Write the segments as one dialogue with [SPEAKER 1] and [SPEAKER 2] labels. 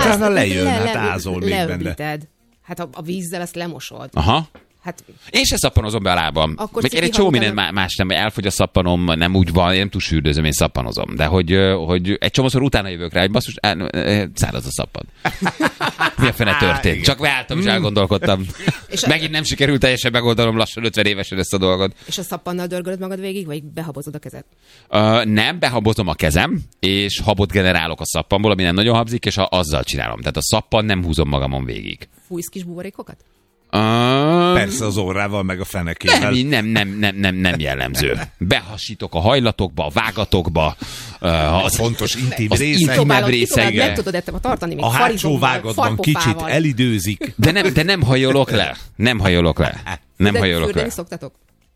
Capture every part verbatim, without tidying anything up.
[SPEAKER 1] utána lejön, hát ázol még benne.
[SPEAKER 2] Hát a, a vízzel ezt lemosod.
[SPEAKER 3] Aha.
[SPEAKER 2] Hát,
[SPEAKER 3] én se szappanozom be a lábam. Még én egy csomó minden más nem, elfogy a szappanom, nem úgy van, én nem túl sürdőzöm, én szappanozom. De hogy, hogy egy csomószor utána jövök rá, hogy basszus, száraz a szappan. Mi a fene történt? Csak beálltam és elgondolkodtam. És megint nem sikerült teljesen megoldanom lassan ötven évesen ezt a dolgot.
[SPEAKER 2] És a szappannal dörgölöd magad végig, vagy behabozod a kezed?
[SPEAKER 3] Uh, nem, behabozom a kezem, és habot generálok a szappanból, ami nem nagyon habzik, és azzal csinálom. Tehát a szappan nem húzom magamon végig.
[SPEAKER 2] Fújsz kis buborékokat?
[SPEAKER 3] Uh,
[SPEAKER 1] Persze az orrával, meg a fenekével.
[SPEAKER 3] Nem, nem, nem, nem, nem, nem jellemző. Behasítok a hajlatokba, a vágatokba. Uh, az
[SPEAKER 1] fontos intim
[SPEAKER 3] az
[SPEAKER 1] részek.
[SPEAKER 3] részek.
[SPEAKER 2] Nem tudod ettől tartani, még
[SPEAKER 1] a hátsó vágatban kicsit elidőzik.
[SPEAKER 3] De nem, de nem hajolok le. Nem hajolok le. Nem
[SPEAKER 2] de
[SPEAKER 3] hajolok
[SPEAKER 2] fürdeni
[SPEAKER 3] le.
[SPEAKER 2] szoktatok?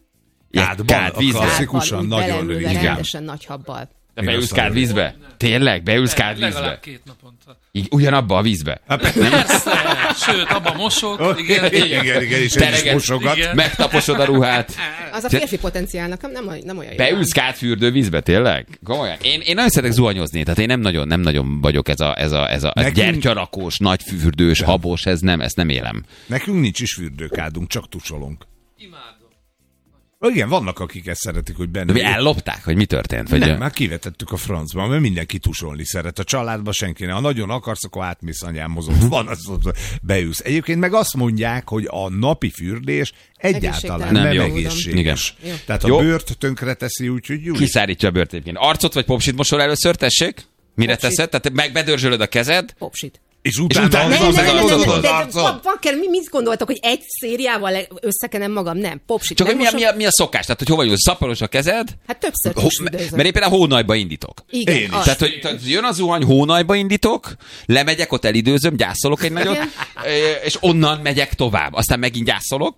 [SPEAKER 3] Kádban, vízben.
[SPEAKER 1] Klasszikusan, nagyon
[SPEAKER 2] rövid. Rendesen nagy habbal.
[SPEAKER 3] De beülsz kádvízbe? Tényleg? Beülsz kádvízbe?
[SPEAKER 4] Legalább két naponta.
[SPEAKER 3] Ugyanabba a vízbe?
[SPEAKER 4] Persze, sőt, abban mosok.
[SPEAKER 1] Oh, igen, igen, igen, igen, és el is mosogat.
[SPEAKER 3] Igen. Megtaposod a ruhát.
[SPEAKER 2] Az a férfi potenciálnak nem, nem olyan jó.
[SPEAKER 3] Beülsz kádfürdő vízbe, tényleg? Komolyan. Én, én nagyon szeretek zuhanyozni, tehát én nem nagyon, nem nagyon vagyok ez a, ez a, ez a Nekünk... gyertyarakós, nagy fürdős, habos, ez nem, ezt nem élem.
[SPEAKER 1] Nekünk nincs is fürdőkádunk, csak tusolunk.
[SPEAKER 4] Imádom.
[SPEAKER 1] Igen, vannak, akik ezt szeretik, hogy benne...
[SPEAKER 3] De mi ellopták, hogy mi történt? Vagy
[SPEAKER 1] Nem,
[SPEAKER 3] a...
[SPEAKER 1] már kivetettük a francba, mert mindenki tusolni szeret. A családban senki nem. Ha nagyon akarsz, akkor átmész anyám mozog. Van, az, beülsz. Egyébként meg azt mondják, hogy a napi fürdés egyáltalán nem, nem egészséges.
[SPEAKER 3] Igen.
[SPEAKER 1] Tehát
[SPEAKER 3] Jó.
[SPEAKER 1] a bőrt tönkre teszi, úgyhogy Júli.
[SPEAKER 3] Kiszárítja a bőrt egyébként. Arcot vagy popsit mosol először, tessék? Mire
[SPEAKER 2] Popsit.
[SPEAKER 3] teszed? Tehát megbedörzsölöd a kezed?
[SPEAKER 2] Popsit.
[SPEAKER 1] És utána,
[SPEAKER 3] és utána
[SPEAKER 1] az
[SPEAKER 2] nem,
[SPEAKER 1] az
[SPEAKER 2] nem, nem,
[SPEAKER 1] egész
[SPEAKER 2] nem,
[SPEAKER 1] az
[SPEAKER 2] nem,
[SPEAKER 1] arcod.
[SPEAKER 2] Bakker, mi mit gondoltak, hogy egy szériával összekenem magam? Nem, popsit.
[SPEAKER 3] Csak
[SPEAKER 2] nem
[SPEAKER 3] hogy mi a,
[SPEAKER 2] mosom...
[SPEAKER 3] mi, a, mi a szokás? Tehát, hogy hova jön, szappanos a kezed?
[SPEAKER 2] Hát többször
[SPEAKER 3] Ho,
[SPEAKER 2] tusfürdőzöm.
[SPEAKER 3] mert én például hónajba indítok.
[SPEAKER 2] Igen,
[SPEAKER 1] Én is.
[SPEAKER 2] az.
[SPEAKER 3] Tehát, hogy tehát jön a zuhany, hónajba indítok, lemegyek, ott elidőzöm, gyászolok egy nagyot, és onnan megyek tovább. Aztán megint gyászolok.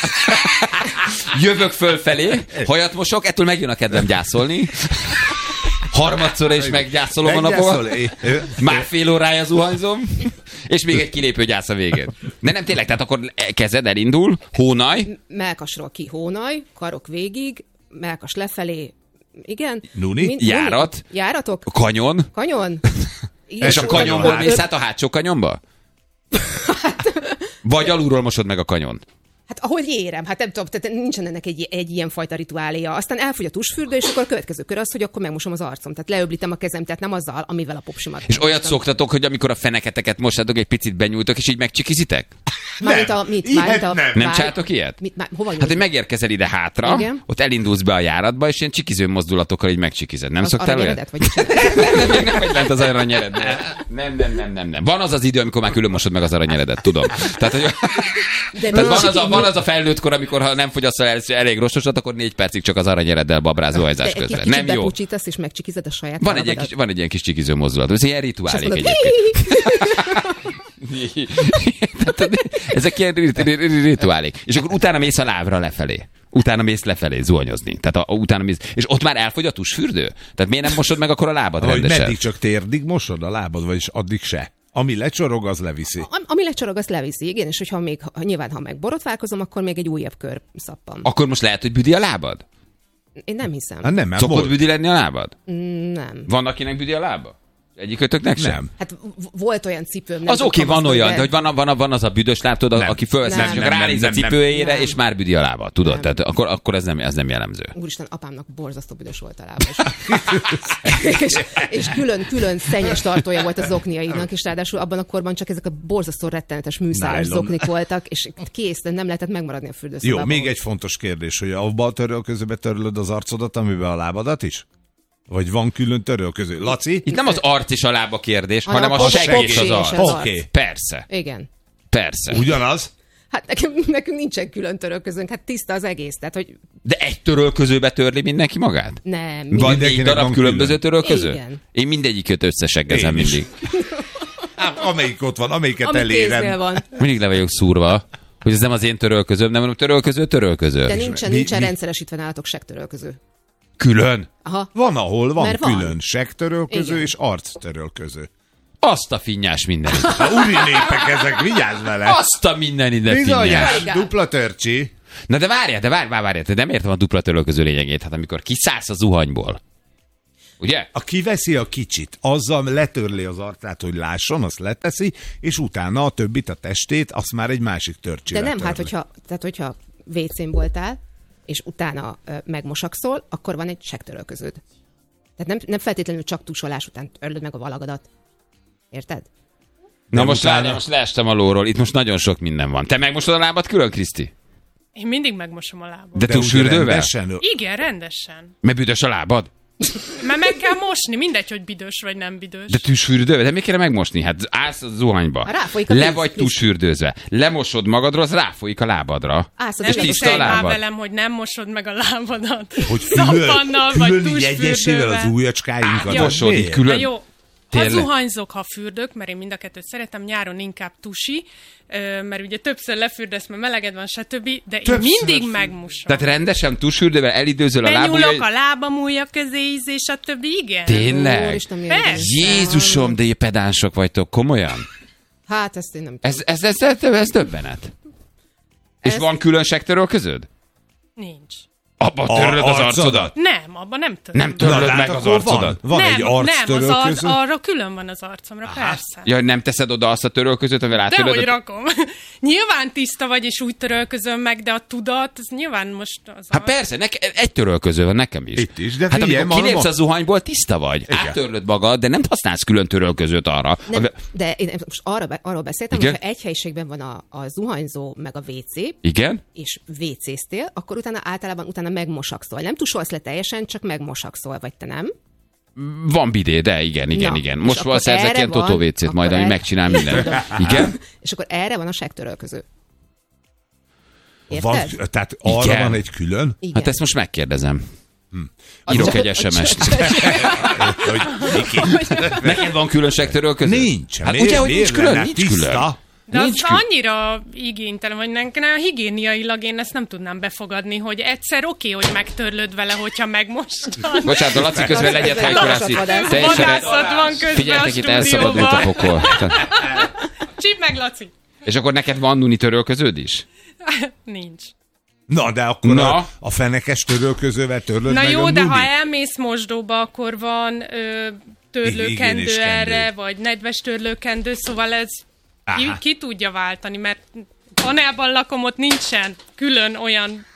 [SPEAKER 3] Jövök fölfelé, hajat mosok, ettől megjön a kedvem gyászolni. Harmadszor is meggyászolom a napot. Már fél órája zuhanyzom, és még egy kilépő gyász a végén. De nem tényleg, tehát akkor kezed elindul, hónaj.
[SPEAKER 2] Mellkasról ki hónaj, karok végig, mellkas lefelé, igen.
[SPEAKER 1] Nuni?
[SPEAKER 2] Mind,
[SPEAKER 3] Járat.
[SPEAKER 2] nuni. Járatok?
[SPEAKER 3] Kanyon.
[SPEAKER 2] Kanyon?
[SPEAKER 3] Igen, és a kanyonból mész át a hátsó kanyonba? Vagy alulról mosod meg a kanyon?
[SPEAKER 2] Hát ahogy érem, hát nem tudom, tehát nincsen ennek egy, egy ilyen fajta rituáléja. Aztán elfogy a tusfürdő, és akkor a következő kör az, hogy akkor megmosom az arcom. Tehát leöblítem a kezem, tehát nem azzal, amivel a popsimat.
[SPEAKER 3] És olyat szoktatok, hogy amikor a feneketeket mosátok, egy picit benyújtok, és így megcsikizitek?
[SPEAKER 2] Mármint a mit? Mármint a,
[SPEAKER 1] nem.
[SPEAKER 3] Nem csináltok ilyet?
[SPEAKER 2] Mit, má, hova
[SPEAKER 3] Hát, hogy megérkezel ide hátra,
[SPEAKER 2] igen.
[SPEAKER 3] Ott elindulsz be a járatba, és ilyen csikiző mozdulatokkal így megcsikized. Nem
[SPEAKER 2] az
[SPEAKER 3] szoktál olyat?
[SPEAKER 2] Vagy
[SPEAKER 3] nem, nem, nem vagy lent az aranyered. Nem, nem, nem, nem, nem. Van az az idő, amikor már külön mosod meg az aranyeredet, tudom. Tehát, hogy...
[SPEAKER 2] De
[SPEAKER 3] Tehát van, az a, van az a felnőtt kor, amikor ha nem fogyaszt el elég rostosat, akkor négy percig csak az aranyereddel babrázó hajzás közben.
[SPEAKER 2] Egy
[SPEAKER 3] Nem jó.
[SPEAKER 2] bepucsítasz és megcsikized a saját
[SPEAKER 3] Van egy, ilyen kis, van egy ilyen kis csikiző mozdulat. Ez ilyen rituálék egyébként. Ezek ilyen rituálék. És akkor utána mész a lábra lefelé. Utána mész lefelé zuhanyozni. Tehát a, a, utána mész, és ott már elfogy a tusfürdő? Tehát miért nem mosod meg akkor a lábad
[SPEAKER 1] Hogy
[SPEAKER 3] rendesen?
[SPEAKER 1] meddig csak térdig mosod a lábad, vagyis addig se. Ami lecsorog, az leviszi.
[SPEAKER 2] Am, ami lecsorog, azt leviszi, igen, és hogyha még, ha, nyilván, ha meg borotválkozom, akkor még egy újabb kör szappan.
[SPEAKER 3] Akkor most lehet, hogy büdi a lábad?
[SPEAKER 2] Én nem hiszem.
[SPEAKER 1] Hát nem, mert
[SPEAKER 3] Szokott
[SPEAKER 1] volt.
[SPEAKER 3] büdi lenni a lábad?
[SPEAKER 2] Nem.
[SPEAKER 3] Van, akinek büdi a lába? Egyikötöknek sem?
[SPEAKER 1] Nem.
[SPEAKER 2] Hát v- volt olyan cipőm. Nem
[SPEAKER 3] Az oké, okay, van
[SPEAKER 2] tudom,
[SPEAKER 3] olyan,
[SPEAKER 2] de...
[SPEAKER 3] de hogy van, van, van az a büdös láb, tudod,
[SPEAKER 1] Nem.
[SPEAKER 3] aki fölvesz,
[SPEAKER 2] Nem,
[SPEAKER 3] csak
[SPEAKER 2] nem,
[SPEAKER 3] ránéz a
[SPEAKER 1] nem, nem,
[SPEAKER 3] cipőjére,
[SPEAKER 2] nem.
[SPEAKER 3] és már büdi a lába, tudod?
[SPEAKER 2] Nem.
[SPEAKER 3] Tehát akkor, akkor ez, nem, ez nem jellemző.
[SPEAKER 2] Úristen, apámnak borzasztó büdös volt a lába. És, és, és külön, külön szennyes tartója volt az zokniaidnak, és ráadásul abban a korban csak ezek a borzasztó rettenetes műszálas
[SPEAKER 1] Nylon.
[SPEAKER 2] zoknik voltak, és kész, nem lehetett megmaradni a fürdőszobában.
[SPEAKER 1] Jó, még egy fontos kérdés, hogy abban a törölközőbe törlöd az arcodat, amiben a lábadat is? Vagy van külön törölköző? Laci?
[SPEAKER 3] Itt nem az arc és a lába kérdés,
[SPEAKER 2] Hanem
[SPEAKER 3] hanem a
[SPEAKER 2] a
[SPEAKER 3] segg
[SPEAKER 2] popsi
[SPEAKER 3] és az
[SPEAKER 2] és
[SPEAKER 3] arc.
[SPEAKER 2] az
[SPEAKER 1] Oké. Okay.
[SPEAKER 3] Persze,
[SPEAKER 2] Igen.
[SPEAKER 3] persze.
[SPEAKER 1] Ugyanaz?
[SPEAKER 2] Hát nekünk, nekünk nincsen külön törölközőnk, hát tiszta az egész, tehát hogy
[SPEAKER 3] De egy törölközőbe törli mindenki magát?
[SPEAKER 2] nem.
[SPEAKER 3] Van négy
[SPEAKER 1] Mindenkinek
[SPEAKER 3] darab
[SPEAKER 1] van
[SPEAKER 3] különböző
[SPEAKER 1] külön.
[SPEAKER 3] törölköző?
[SPEAKER 2] Igen.
[SPEAKER 3] Én mindegyiket összeseggezem
[SPEAKER 1] Én is.
[SPEAKER 3] mindig.
[SPEAKER 1] Hát, amelyik ott van, amelyiket
[SPEAKER 2] Ami kéznél
[SPEAKER 1] elérem.
[SPEAKER 2] van.
[SPEAKER 3] Mindig le vagyok szúrva, hogy ez nem az én törölközőm, nem mondom törölköző, törölköző.
[SPEAKER 2] De nincsen,
[SPEAKER 1] Mi-
[SPEAKER 2] nincsen
[SPEAKER 1] mi-
[SPEAKER 2] rendszeresítve nálatok segtörölköző.
[SPEAKER 3] Külön?
[SPEAKER 2] Aha.
[SPEAKER 1] Van, ahol van
[SPEAKER 2] Mert van.
[SPEAKER 1] külön segtörölköző
[SPEAKER 2] Igen.
[SPEAKER 1] és arctörölköző.
[SPEAKER 3] Azt a finnyás mindenit.
[SPEAKER 1] A uri népek ezek, vigyázz vele!
[SPEAKER 3] Azt a mindenit, de
[SPEAKER 1] Bizonyás,
[SPEAKER 3] finnyás.
[SPEAKER 1] dupla törcsi.
[SPEAKER 3] Na de várjál, de várj, várj, várj, te nem értem a dupla törölköző lényegét. Hát amikor kiszállsz a zuhanyból, Ugye?
[SPEAKER 1] A kiveszi a kicsit, azzal letörli az arcát, hogy lásson, azt leteszi, és utána a többit, a testét, azt már egy másik törcsivel
[SPEAKER 2] De nem,
[SPEAKER 1] törli.
[SPEAKER 2] hát hogyha, tehát hogyha vécén voltál, és utána ö, megmosakszol, akkor van egy segtörölköződ. Tehát nem, nem feltétlenül csak tusolás után törlöd meg a valagadat. Érted?
[SPEAKER 3] Na
[SPEAKER 1] Nem
[SPEAKER 3] most,
[SPEAKER 1] utána...
[SPEAKER 3] lá, most leestem a lóról, itt most nagyon sok minden van. Te megmosod a lábad külön, Kriszti?
[SPEAKER 4] Én mindig megmosom a lábam.
[SPEAKER 3] De, De túlsürdővel?
[SPEAKER 1] Rendesen?
[SPEAKER 4] Igen, rendesen.
[SPEAKER 3] Mert büdös a lábad?
[SPEAKER 4] Mert meg kell mosni, mindegy, hogy büdös vagy nem büdös.
[SPEAKER 3] De tűsfürdővel? De mi kéne megmosni? Hát állsz a zuhanyba.
[SPEAKER 2] Ráfolyik a
[SPEAKER 3] Le
[SPEAKER 2] víz,
[SPEAKER 3] vagy
[SPEAKER 2] víz.
[SPEAKER 3] túlsfürdőzve. Lemosod magadról, az ráfolyik a lábadra.
[SPEAKER 2] Állsz az
[SPEAKER 3] És
[SPEAKER 4] Nem
[SPEAKER 3] tiszta a
[SPEAKER 4] viccelj már
[SPEAKER 3] lábad.
[SPEAKER 4] velem, hogy nem mosod meg a lábadat.
[SPEAKER 1] Hogy külön,
[SPEAKER 4] Szappannal vagy
[SPEAKER 1] külön jegyesével az
[SPEAKER 4] túlsfürdővel.
[SPEAKER 1] ujjacskáinkat.
[SPEAKER 4] Jó.
[SPEAKER 3] Mosod így
[SPEAKER 1] Miért?
[SPEAKER 3] külön.
[SPEAKER 4] Na jó,
[SPEAKER 3] Tényleg?
[SPEAKER 4] ha zuhanyzok, ha fürdök, mert én mind a kettőt szeretem, nyáron inkább tusi, ö, mert ugye többször lefürdesz, mert meleged van, stb., de én
[SPEAKER 1] Többször
[SPEAKER 4] mindig
[SPEAKER 1] fürdök.
[SPEAKER 4] megmosom.
[SPEAKER 3] Tehát rendesen túlsfürdővel elidőzöl a
[SPEAKER 4] Benyúlok
[SPEAKER 3] lábujjai.
[SPEAKER 4] a lábam ujja közé, íz, és a többi, igen.
[SPEAKER 3] Tényleg?
[SPEAKER 2] Úristen, milyen
[SPEAKER 4] Persze.
[SPEAKER 2] ideges.
[SPEAKER 3] Jézusom, de pedánsok vagytok, komolyan?
[SPEAKER 2] Hát ezt én nem tudom.
[SPEAKER 3] Ez, ez, ez, ez, ez döbbenet. És
[SPEAKER 2] Ez-
[SPEAKER 3] van külön segtörölköződ?
[SPEAKER 4] Nincs.
[SPEAKER 3] Abba
[SPEAKER 1] A-
[SPEAKER 3] töröd az
[SPEAKER 1] arcodat?
[SPEAKER 3] arcodat?
[SPEAKER 4] Nem, abban nem tudom.
[SPEAKER 3] Nem töröd
[SPEAKER 1] Na, de
[SPEAKER 3] meg
[SPEAKER 1] hát
[SPEAKER 3] az
[SPEAKER 1] akkor
[SPEAKER 3] arcodat?
[SPEAKER 1] Van, van
[SPEAKER 4] nem,
[SPEAKER 1] egy
[SPEAKER 4] nem, az arc,
[SPEAKER 1] arctörölköző.
[SPEAKER 4] arra külön van az arcomra, persze.
[SPEAKER 3] Ja, nem teszed oda azt a törölközőt, amivel
[SPEAKER 4] De
[SPEAKER 3] átöröd?
[SPEAKER 4] hogy
[SPEAKER 3] a-
[SPEAKER 4] rakom. Nyilván tiszta vagy, és úgy törölközöm meg, de a tudat, az nyilván most az
[SPEAKER 3] Hát
[SPEAKER 4] a...
[SPEAKER 3] persze, neke, egy törölköző van nekem is.
[SPEAKER 1] Itt is, de
[SPEAKER 3] hát
[SPEAKER 1] figyelj,
[SPEAKER 3] amikor kilépsz
[SPEAKER 1] ma-
[SPEAKER 3] a zuhanyból, tiszta vagy.
[SPEAKER 1] Igen.
[SPEAKER 3] Áttörlöd magad, de nem használsz külön törölközőt arra.
[SPEAKER 2] Nem,
[SPEAKER 3] A-
[SPEAKER 2] de én most arra, be- arról beszéltem,
[SPEAKER 3] Igen?
[SPEAKER 2] hogy ha egy helyiségben van a, a zuhanyzó, meg a vé cé,
[SPEAKER 3] Igen?
[SPEAKER 2] és vécéztél, akkor utána általában utána megmosakszol. Nem tusolsz le teljesen, csak megmosakszol, vagy te nem?
[SPEAKER 3] Van bidé, de igen, igen,
[SPEAKER 2] Na,
[SPEAKER 3] igen.
[SPEAKER 2] és
[SPEAKER 3] Most
[SPEAKER 2] akkor
[SPEAKER 3] van szerzek
[SPEAKER 2] erre
[SPEAKER 3] ilyen
[SPEAKER 2] van-
[SPEAKER 3] totóvécét majd,
[SPEAKER 2] akkor
[SPEAKER 3] ami
[SPEAKER 2] erre-
[SPEAKER 3] megcsinál mindent. Igen?
[SPEAKER 2] És akkor erre van a segtörölköző. Érted?
[SPEAKER 1] Van, tehát arra
[SPEAKER 3] Igen.
[SPEAKER 1] van egy külön?
[SPEAKER 2] Igen.
[SPEAKER 3] Hát ezt most megkérdezem.
[SPEAKER 2] Az
[SPEAKER 3] Írok
[SPEAKER 2] csak-
[SPEAKER 3] egy es em est.
[SPEAKER 1] Hogy, Miki,
[SPEAKER 3] Neked van külön segtörölköző?
[SPEAKER 1] nincs.
[SPEAKER 3] Hát
[SPEAKER 1] Miért-
[SPEAKER 3] ugye, hogy nincs
[SPEAKER 1] miért
[SPEAKER 3] külön,
[SPEAKER 1] lenne?
[SPEAKER 3] nincs
[SPEAKER 1] Tiszta.
[SPEAKER 3] külön.
[SPEAKER 4] De az
[SPEAKER 3] Nincs külön.
[SPEAKER 4] annyira igénytelen, vagy nekem higiéniailag én ezt nem tudnám befogadni, hogy egyszer oké, okay, hogy megtörlöd vele, hogyha megmostad.
[SPEAKER 3] Bocsánat, a Laci közben
[SPEAKER 2] Laci
[SPEAKER 3] legyet
[SPEAKER 2] közben
[SPEAKER 3] hajkurászi.
[SPEAKER 2] lassat
[SPEAKER 3] Teljesen...
[SPEAKER 4] Vadászat van közben a
[SPEAKER 3] Figyeljetek, itt elszabadult a
[SPEAKER 4] stúdióban.
[SPEAKER 3] pokol.
[SPEAKER 4] Csíp meg, Laci!
[SPEAKER 3] És akkor neked van nuni törölköződ is?
[SPEAKER 4] Nincs.
[SPEAKER 1] Na, de akkor
[SPEAKER 3] Na.
[SPEAKER 1] a, a fenekes törölközővel törlöd
[SPEAKER 4] Na
[SPEAKER 1] meg
[SPEAKER 4] jó,
[SPEAKER 1] a
[SPEAKER 4] de
[SPEAKER 1] nudit?
[SPEAKER 4] ha elmész mosdóba, akkor van ö, törlőkendő
[SPEAKER 1] Higiénis
[SPEAKER 4] erre,
[SPEAKER 1] kendő.
[SPEAKER 4] vagy nedves törlőkendő, szóval ez ki,
[SPEAKER 1] Aha.
[SPEAKER 4] ki tudja váltani, mert panelban lakom, ott nincsen külön olyan...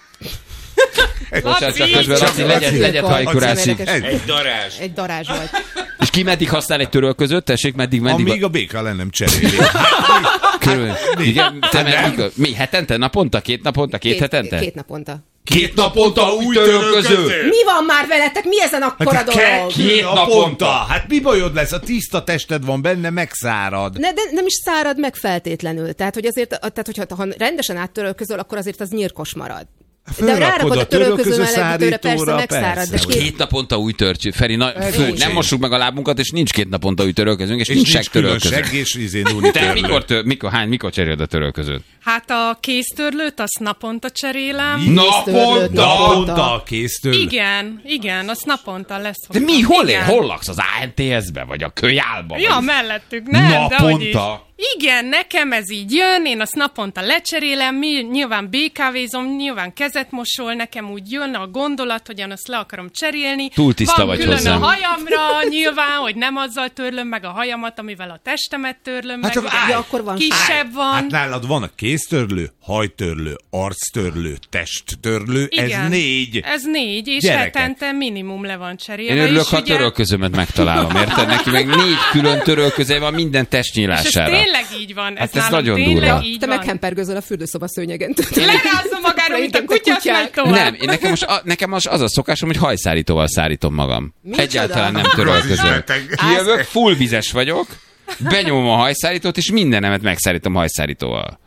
[SPEAKER 3] Bocsánat, csak
[SPEAKER 4] Laci!
[SPEAKER 3] közben Laci, legyet, legyet hajkurászik.
[SPEAKER 2] Egy
[SPEAKER 1] darázs.
[SPEAKER 2] Egy darázs volt.
[SPEAKER 3] És ki meddig használ egy törölközőt? Tessék, meddig, meddig?
[SPEAKER 1] Amíg a béka le nem cseréli.
[SPEAKER 3] Körül. Igen, te meddig? Mi, hetente, naponta, két naponta, két, hetente?
[SPEAKER 2] Két naponta.
[SPEAKER 3] Két naponta új törölköző!
[SPEAKER 2] Mi van már veletek? Mi ezen akkora dolog?
[SPEAKER 3] Két naponta.
[SPEAKER 1] Hát mi bajod lesz? A tiszta tested van benne, megszárad.
[SPEAKER 2] Ne, de nem is szárad meg feltétlenül. Tehát, hogy azért, tehát, hogyha ha rendesen áttörölközöl, akkor azért az nyírkos marad. De
[SPEAKER 1] Fölrakod
[SPEAKER 2] rárakod
[SPEAKER 1] a
[SPEAKER 2] a törölköző
[SPEAKER 1] törölköző
[SPEAKER 2] melegítőre, persze
[SPEAKER 1] szárítóra,
[SPEAKER 2] megszárad.
[SPEAKER 1] persze,
[SPEAKER 2] De
[SPEAKER 1] hogy-
[SPEAKER 2] két,
[SPEAKER 3] Két naponta új törcső. Feri, na, fő,
[SPEAKER 1] nincs
[SPEAKER 3] nem
[SPEAKER 1] én.
[SPEAKER 3] mossuk meg a lábunkat, és nincs két naponta új törölközőnk, és,
[SPEAKER 1] És
[SPEAKER 3] nincs
[SPEAKER 1] nincs külön
[SPEAKER 3] segtörölköző.
[SPEAKER 1] segg és izé nuni
[SPEAKER 3] Te
[SPEAKER 1] törlő.
[SPEAKER 3] mikor, tör, mikor, hány, mikor cseréled a törölközőt?
[SPEAKER 4] Hát a kéztörlőt, azt naponta cserélem.
[SPEAKER 1] Mi?
[SPEAKER 2] Naponta?
[SPEAKER 1] Naponta a kéztörlő.
[SPEAKER 4] Igen, igen, azt naponta lesz.
[SPEAKER 3] De mi, hol él?
[SPEAKER 4] Igen.
[SPEAKER 3] Hol laksz? Az á en té es-be, vagy a kölyálba?
[SPEAKER 4] Ja,
[SPEAKER 3] vagy?
[SPEAKER 4] mellettük, nem, de hogy is.
[SPEAKER 3] Naponta?
[SPEAKER 4] Igen, nekem ez így jön, én azt naponta lecserélem, mi, nyilván bé kávézom, nyilván kezet mosol, nekem úgy jön a gondolat, hogy én azt le akarom cserélni.
[SPEAKER 3] Túl tiszta
[SPEAKER 4] Van
[SPEAKER 3] vagy
[SPEAKER 4] külön
[SPEAKER 3] hozzám.
[SPEAKER 4] a hajamra, nyilván, hogy nem azzal törlöm meg a hajamat, amivel a testemet törlöm
[SPEAKER 1] Hát
[SPEAKER 4] meg.
[SPEAKER 1] csak
[SPEAKER 4] ugye
[SPEAKER 1] állj.
[SPEAKER 2] Ja, akkor van.
[SPEAKER 4] Kisebb van.
[SPEAKER 1] Hát nálad van a kéztörlő, hajtörlő, arctörlő, testtörlő, ez
[SPEAKER 4] Igen.
[SPEAKER 1] négy.
[SPEAKER 4] Ez négy, és
[SPEAKER 1] Gyerekek.
[SPEAKER 4] hetente minimum le van cserélve.
[SPEAKER 3] Én örülök,
[SPEAKER 4] és
[SPEAKER 3] ha a
[SPEAKER 4] ugye-
[SPEAKER 3] törölközőmet megtalálom, érted? Neki meg négy külön törölköző van minden
[SPEAKER 4] És ez
[SPEAKER 3] testnyílására.
[SPEAKER 4] tényleg így van. Ez,
[SPEAKER 3] Hát ez
[SPEAKER 4] nálam
[SPEAKER 3] nagyon
[SPEAKER 4] tényleg
[SPEAKER 3] durva.
[SPEAKER 4] így
[SPEAKER 2] te
[SPEAKER 4] van.
[SPEAKER 2] meghempergözöl a fürdőszoba szőnyegen.
[SPEAKER 4] Lerázza magára, mint a kutyás megy tovább.
[SPEAKER 3] Nem, én nekem most, a, nekem most az a szokásom, hogy hajszárítóval szárítom magam.
[SPEAKER 2] Micsoda?
[SPEAKER 3] Egyáltalán nem törölközöm. Kijövök, full vizes vagyok, benyomom a hajszárítót, és mindenemet megszárítom hajszárítóval.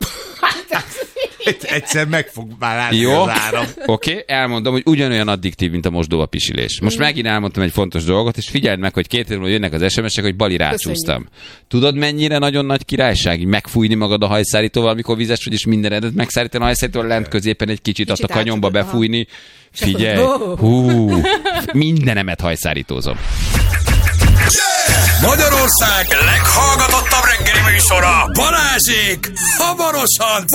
[SPEAKER 1] Egy- Egyszer meg fog már látni
[SPEAKER 3] Jó,
[SPEAKER 1] az áram.
[SPEAKER 3] oké, okay, elmondom, hogy ugyanolyan addiktív, mint a mosdóba pisilés. Most megint elmondtam egy fontos dolgot, és figyeld meg, hogy két évvel jönnek az es em esek, hogy Bali rácsúsztam. Tudod, mennyire nagyon nagy királyság, így megfújni magad a hajszárítóval, amikor vizes vagy, és mindenedet megszárítani a hajszárítóval, lent középen egy kicsit, azt a
[SPEAKER 2] Kicsit
[SPEAKER 3] kanyomba
[SPEAKER 2] átcsapod,
[SPEAKER 3] befújni. Figyelj,
[SPEAKER 2] akkor-
[SPEAKER 3] hú, mindenemet hajszárítózom.
[SPEAKER 5] Magyarország leghallgatottabb reggeli műsora, Balázsék, hamarosan